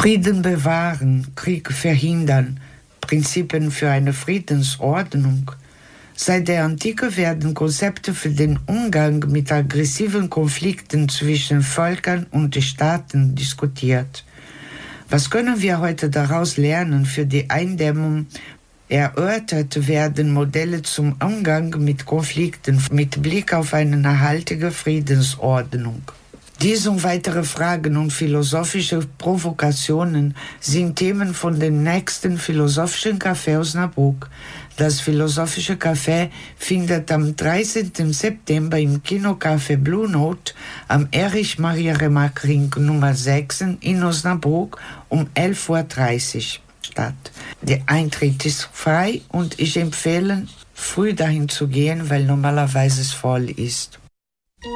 Frieden bewahren, Krieg verhindern, Prinzipien für eine Friedensordnung. Seit der Antike werden Konzepte für den Umgang mit aggressiven Konflikten zwischen Völkern und Staaten diskutiert. Was können wir heute daraus lernen für die Eindämmung? Erörtert werden Modelle zum Umgang mit Konflikten mit Blick auf eine nachhaltige Friedensordnung. Diese und weitere Fragen und philosophische Provokationen sind Themen von dem nächsten Philosophischen Café Osnabrück. Das Philosophische Café findet am 13. September im Kinocafé Blue Note am Erich-Maria-Remarque-Ring Nummer 6 in Osnabrück um 11.30 Uhr statt. Der Eintritt ist frei und ich empfehle, früh dahin zu gehen, weil normalerweise es voll ist.